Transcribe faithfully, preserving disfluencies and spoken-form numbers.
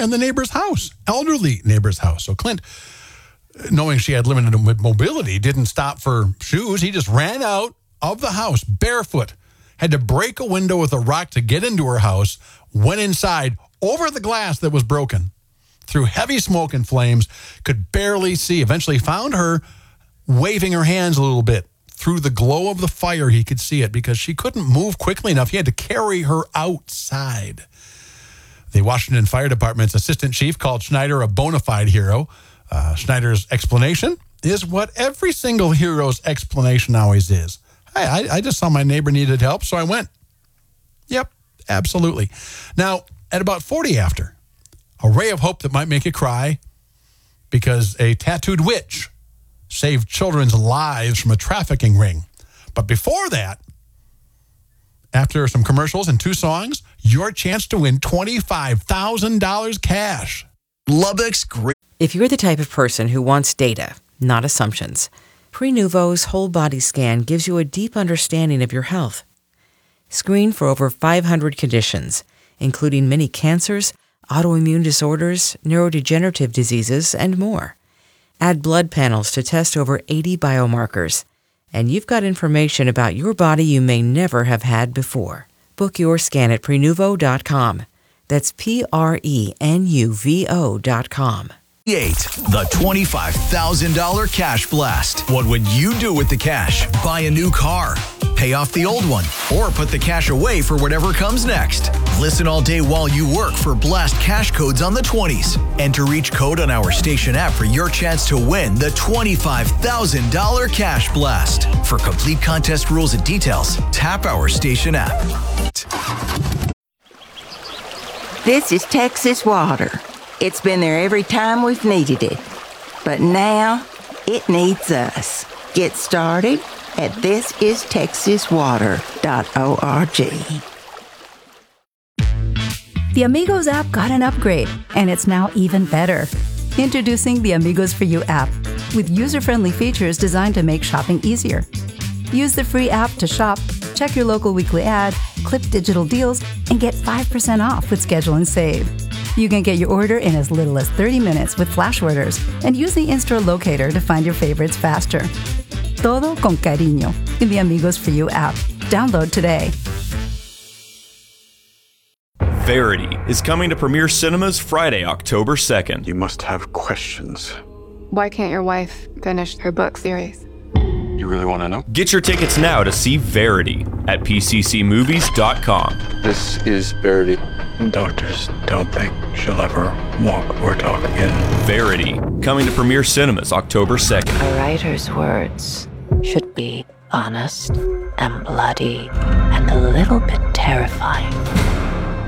in the neighbor's house, elderly neighbor's house. So Clint, knowing she had limited mobility, didn't stop for shoes. He just ran out of the house barefoot, had to break a window with a rock to get into her house, went inside over the glass that was broken, through heavy smoke and flames, could barely see, eventually found her waving her hands a little bit. Through the glow of the fire, he could see it because she couldn't move quickly enough. He had to carry her outside. The Washington Fire Department's assistant chief called Schneider a bona fide hero. Uh, Schneider's explanation is what every single hero's explanation always is. Hey, I, I just saw my neighbor needed help, so I went. Yep, absolutely. Now, at about forty after, a ray of hope that might make you cry because a tattooed witch saved children's lives from a trafficking ring. But before that, after some commercials and two songs, your chance to win twenty-five thousand dollars cash. Lubbock's great. If you're the type of person who wants data, not assumptions, Prenuvo's whole body scan gives you a deep understanding of your health. Screen for over five hundred conditions, including many cancers, autoimmune disorders, neurodegenerative diseases, and more. Add blood panels to test over eighty biomarkers, and you've got information about your body you may never have had before. Book your scan at Prenuvo dot com. That's P R E N U V O dot com. Eight, the twenty-five thousand dollars Cash Blast. What would you do with the cash? Buy a new car, pay off the old one, or put the cash away for whatever comes next. Listen all day while you work for Blast cash codes on the twenties. Enter each code on our station app for your chance to win the twenty-five thousand dollars Cash Blast. For complete contest rules and details, tap our station app. This is Texas Water. It's been there every time we've needed it. But now, it needs us. Get started at this is texas water dot org. The Amigos app got an upgrade, and it's now even better. Introducing the Amigos for You app, with user-friendly features designed to make shopping easier. Use the free app to shop, check your local weekly ad, clip digital deals, and get five percent off with Schedule and Save. You can get your order in as little as thirty minutes with flash orders, and use the in-store locator to find your favorites faster. Todo con cariño in the Amigos for You app. Download today. Verity is coming to Premier Cinemas Friday, October second. You must have questions. Why can't your wife finish her book series? You really want to know? Get your tickets now to see Verity at P C C movies dot com. This is Verity. Doctors don't think she'll ever walk or talk again. Verity, coming to Premier Cinemas October second. A writer's words should be honest and bloody and a little bit terrifying.